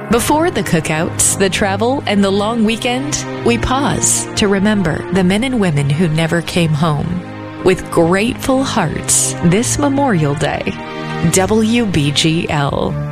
Before the cookouts, the travel, and the long weekend, we pause to remember the men and women who never came home. With grateful hearts this Memorial Day, WBGL.